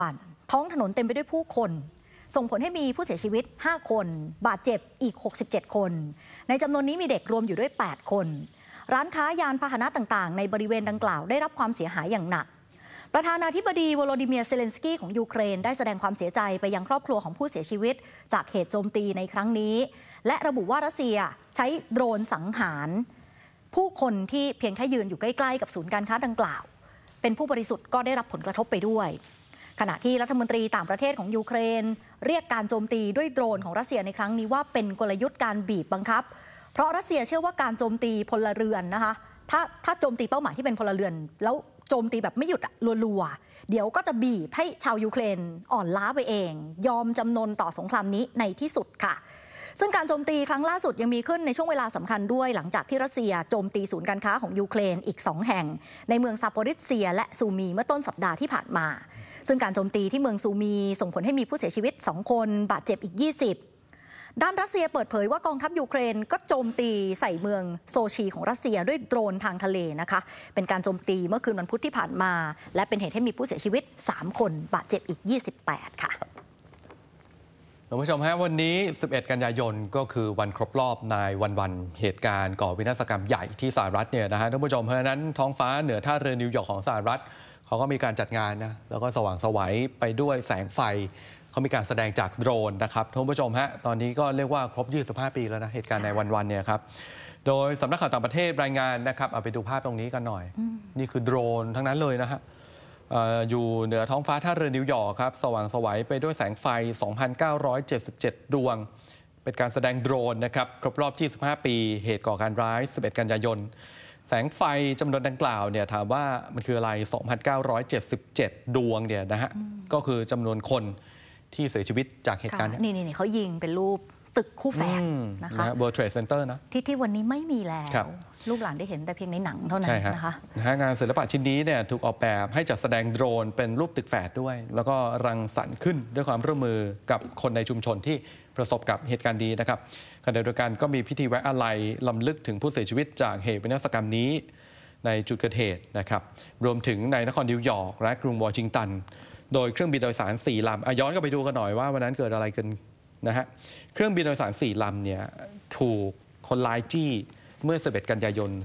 ปั่นท้องถนนเต็มไปด้วยผู้คนส่งผลให้มีผู้เสียชีวิต5คนบาดเจ็บอีก67คนในจำนวนนี้มีเด็กรวมอยู่ด้วย8คนร้านค้ายานพาหนะต่างๆในบริเวณดังกล่าวได้รับความเสียหายอย่างหนักประธานาธิบดีโวโลดิเมียร์เซเลนสกี้ของยูเครนได้แสดงความเสียใจไปยังครอบครัวของผู้เสียชีวิตจากเหตุโจมตีในครั้งนี้และระบุว่ารัสเซียใช้โดรนสังหารผู้คนที่เพียงแค่ยืนอยู่ใกล้ๆกับศูนย์การค้าดังกล่าวเป็นผู้บริสุทธิ์ก็ได้รับผลกระทบไปด้วยขณะที่รัฐมนตรีต่างประเทศของยูเครนเรียกการโจมตีด้วยโดรนของรัสเซียในครั้งนี้ว่าเป็นกลยุทธ์การบีบบังคับเพราะรัสเซียเชื่อว่าการโจมตีพลเรือนนะคะถ้าโจมตีเป้าหมายที่เป็นพลเรือนแล้วโจมตีแบบไม่หยุดรัวๆเดี๋ยวก็จะบีบให้ชาวยูเครนอ่อนล้าไปเองยอมจำนนต่อสงครามนี้ในที่สุดค่ะซึ่งการโจมตีครั้งล่าสุดยังมีขึ้นในช่วงเวลาสำคัญด้วยหลังจากที่รัสเซียโจมตีศูนย์การค้าของยูเครนอีก2แห่งในเมืองซาโปริเซียและซูมีเมื่อต้นสัปดาห์ที่ผ่านมาซึ่งการโจมตีที่เมืองซูมีส่งผลให้มีผู้เสียชีวิต2คนบาดเจ็บอีก20ด้านรัสเซียเปิดเผยว่ากองทัพยูเครนก็โจมตีใส่เมืองโซชีของรัสเซียด้วยโดรนทางทะเลนะคะเป็นการโจมตีเมื่อคืนวันพุธที่ผ่านมาและเป็นเหตุให้มีผู้เสียชีวิต3คนบาดเจ็บอีก28ค่ะคุณผู้ชมฮะวันนี้11กันยายนก็คือวันครบรอบนายวันเหตุการณ์ก่อวินาศกรรมใหญ่ที่สหรัฐเนี่ยนะฮะท่านผู้ชมเพราะฉะนั้นท้องฟ้าเหนือท่าเรือนิวยอร์กของสหรัฐเขาก็มีการจัดงานนะแล้วก็สว่างไสวไปด้วยแสงไฟเขามีการแสดงจากโดรนนะครับท่านผู้ชมฮะตอนนี้ก็เรียกว่าครบ25ปีแล้วนะเหตุการณ์ในวันเนี่ยครับโดยสำนักข่าวต่างประเทศรายงานนะครับเอาไปดูภาพตรงนี้กันหน่อยนี่คือโดรนทั้งนั้นเลยนะฮะอยู่เหนือท้องฟ้าท่าเรือนิวยอร์กครับสว่างไสวไปด้วยแสงไฟ 2,977 ดวงเป็นการแสดงโดรนนะครับครบรอบ25ปีเหตุก่อการร้าย11กันยายนแสงไฟจำนวนดังกล่าวเนี่ยถามว่ามันคืออะไร 2,977 ดวงเนี่ยนะฮะก็คือจำนวนคนที่เสียชีวิตจากเหตุการณ์นี่เขายิงเป็นรูปตึกคู่แฝดนะคะ World Trade Center นะที่วันนี้ไม่มีแล้วลูกหลานได้เห็นแต่เพียงในหนังเท่านั้นนะคะงานศิลปะชิ้นนี้เนี่ยถูกออกแบบให้จัดแสดงโดรนเป็นรูปตึกแฝดด้วยแล้วก็รังสรรค์ขึ้นด้วยความร่วมมือกับคนในชุมชนที่ประสบกับเหตุการณ์นี้นะครับขณะเดียวกันก็มีพิธีไว้อาลัยรำลึกถึงผู้เสียชีวิตจากเหตุวินาศกรรมนี้ในจุดเกิดเหตุนะครับรวมถึงในนครนิวยอร์กและกรุงวอชิงตันโดยเครื่องบินโดยสาร4 ลำย้อนกลับไปดูกันหน่อยว่าวันนั้นเกิดอะไรกันนะฮะเครื่องบินโดยสาร4 ลำเนี่ยถูกคนร้ายจี้เมื่อ11กันยายน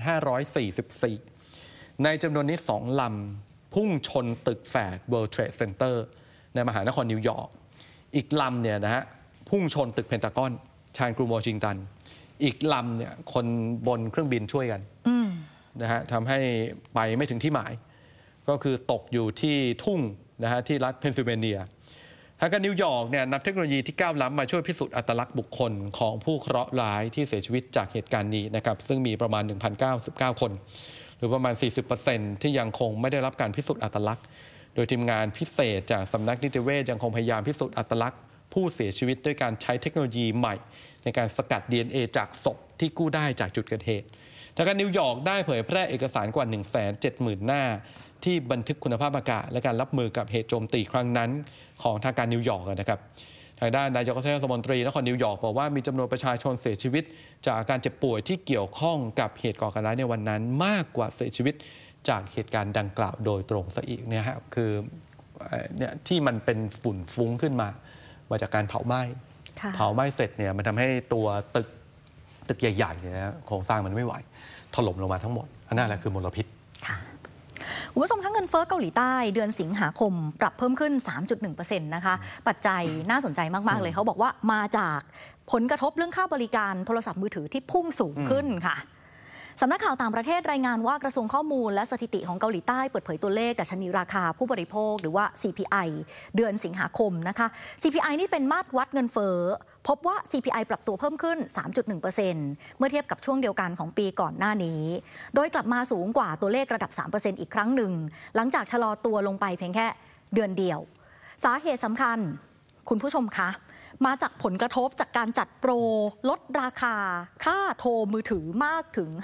2544 ในจำนวนนี้2 ลำพุ่งชนตึกแฝด World Trade Center ในมหานครนิวยอร์กอีกลำเนี่ยนะฮะพุ่งชนตึกเพนทากอนชานกรุงวอชิงตันอีกลำเนี่ยคนบนเครื่องบินช่วยกันนะฮะทำให้ไปไม่ถึงที่หมายก็คือตกอยู่ที่ทุ่งนะฮะที่รัฐเพนซิลเวเนียทางการนิวยอร์กเนี่ยนำเทคโนโลยีที่ก้าวล้ำมาช่วยพิสูจน์อัตลักษณ์บุคคลของผู้เคราะห์ร้ายที่เสียชีวิตจากเหตุการณ์นี้นะครับซึ่งมีประมาณ 1,099 คนหรือประมาณ 40% ที่ยังคงไม่ได้รับการพิสูจน์อัตลักษณ์โดยทีมงานพิเศษจากสำนักนิติเวชยังคงพยายามพิสูจน์อัตลักษณ์ผู้เสียชีวิตด้วยการใช้เทคโนโลยีใหม่ในการสกัด DNA จากศพที่กู้ได้จากจุดเกิดเหตุทางการนิวยอร์กได้เผยแพร่เอกสารกว่า 170,000 หน้าที่บันทึกคุณภาพอากาศและการรับมือกับเหตุโจมตีครั้งนั้นของทางการนิวยอร์กนะครับทางด้านนายกเทศมนตรีนครนิวยอร์กบอกว่ามีจำนวนประชาชนเสียชีวิตจากอาการเจ็บป่วยที่เกี่ยวข้องกับเหตุก่อการร้ายในวันนั้นมากกว่าเสียชีวิตจากเหตุการณ์ดังกล่าวโดยตรงซะอีกเนี่ยครับคือเนี่ยที่มันเป็นฝุ่นฟุ้งขึ้นมาจากการเผาไหม้เสร็จเนี่ยมันทำให้ตัวตึกใหญ่ๆเนี่ยนะโครงสร้างมันไม่ไหวถล่มลงมาทั้งหมดอันนั้นแหละคือมลพิษคุณผู้ชมทั้งเงินเฟ้อเกาหลีใต้เดือนสิงหาคมปรับเพิ่มขึ้น 3.1% นะคะปัจจัยน่าสนใจมากๆเลยเขาบอกว่ามาจากผลกระทบเรื่องค่าบริการโทรศัพท์มือถือที่พุ่งสูงขึ้นค่ะสำนักข่าวต่างประเทศรายงานว่ากระทรวงข้อมูลและสถิติของเกาหลีใต้เปิดเผยตัวเลขดัชนีราคาผู้บริโภคหรือว่า CPI เดือนสิงหาคมนะคะ CPI นี่เป็นมาตรวัดเงินเฟ้อพบว่า CPI ปรับตัวเพิ่มขึ้น 3.1% เมื่อเทียบกับช่วงเดียวกันของปีก่อนหน้านี้โดยกลับมาสูงกว่าตัวเลขระดับ 3% อีกครั้งหนึ่งหลังจากชะลอตัวลงไปเพียงแค่เดือนเดียวสาเหตุสำคัญคุณผู้ชมคะมาจากผลกระทบจากการจัดโปรลดราคาค่าโทรมือถือมากถึง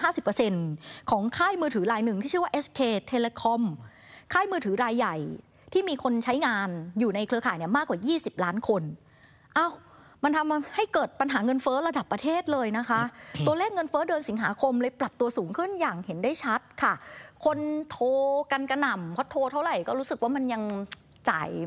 50% ของค่ายมือถือรายหนึ่งที่ชื่อว่า SK Telecom ค่ายมือถือรายใหญ่ที่มีคนใช้งานอยู่ในเครือข่ายเนี่ยมากกว่า20 ล้านคนมันทำให้เกิดปัญหาเงินเฟ้อระดับประเทศเลยนะคะตัวเลขเงินเฟ้อเดือนสิงหาคมเลยปรับตัวสูงขึ้นอย่างเห็นได้ชัดค่ะคนโทรกันกระหน่ำเพราะโทรเท่าไหร่ก็รู้สึกว่ามันยังจ่าย